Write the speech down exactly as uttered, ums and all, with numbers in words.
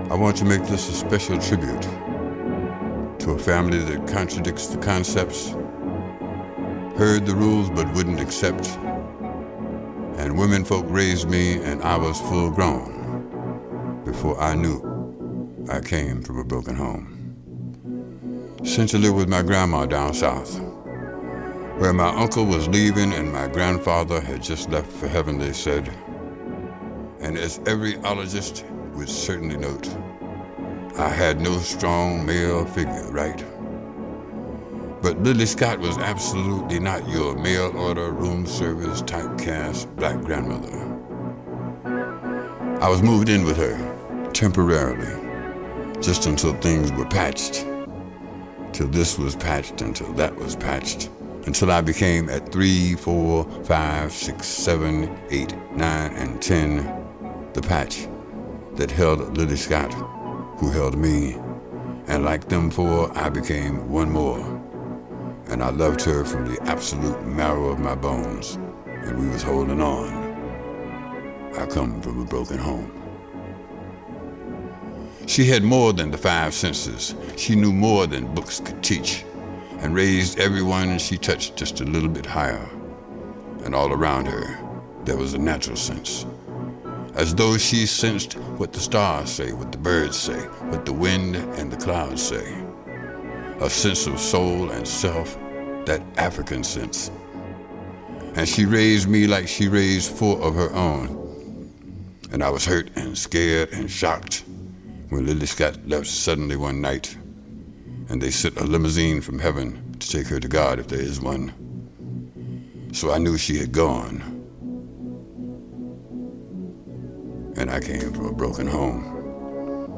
I want to make this a special tribute to a family that contradicts the concepts, heard the rules but wouldn't accept, and women folk raised me and I was full grown before I knew I came from a broken home. Sent to live with my grandma down south, where my uncle was leaving and my grandfather had just left for heaven, they said. And as every ologist would certainly note, I had no strong male figure, right? But Lily Scott was absolutely not your mail order, room service, typecast black grandmother. I was moved in with her temporarily, just until things were patched, till this was patched, until that was patched, until I became at three, four, five, six, seven, eight, nine, and ten, the patch that held Lily Scott, who held me, and like them four, I became one more, and I loved her from the absolute marrow of my bones, and we was holding on. I come from a broken home. She had more than the five senses. She knew more than books could teach, and raised everyone she touched just a little bit higher, and all around her there was a natural sense, as though she sensed what the stars say, what the birds say, what the wind and the clouds say. A sense of soul and self, that African sense. And she raised me like she raised four of her own. And I was hurt and scared and shocked when Lily Scott left suddenly one night, and they sent a limousine from heaven to take her to God, if there is one. So I knew she had gone. And I came from a broken home.